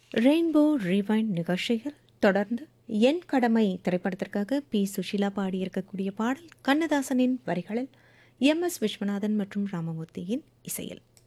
Rainbow rewind நிகழ்ச்சியில் தொடர்ந்து என் கடமை திரைப்படத்திற்காக பி சுஷீலா பாடியிருக்கக்கூடிய பாடல் கண்ணதாசனின் வரிகளில் எம் எஸ் விஸ்வநாதன் மற்றும் ராமமூர்த்தியின் இசையில்.